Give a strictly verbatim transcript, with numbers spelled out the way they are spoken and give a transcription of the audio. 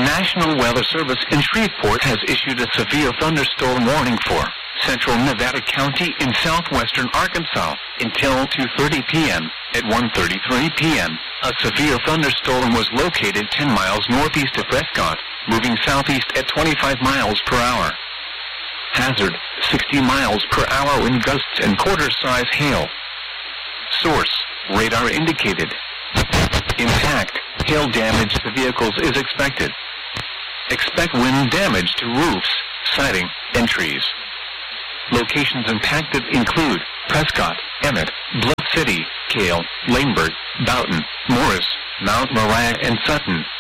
National Weather Service in Shreveport has issued a severe thunderstorm warning for central Nevada County in southwestern Arkansas until two thirty p.m. At one thirty-three p.m., a severe thunderstorm was located ten miles northeast of Prescott, moving southeast at twenty-five miles per hour. Hazard, sixty miles per hour wind gusts and quarter-size hail. Source, radar indicated. Impact, hail damage to vehicles is expected. Expect wind damage to roofs, siding, and trees. Locations impacted include Prescott, Emmett, Bluff City, Cale, Langbert, Boughton, Morris, Mount Moriah, and Sutton.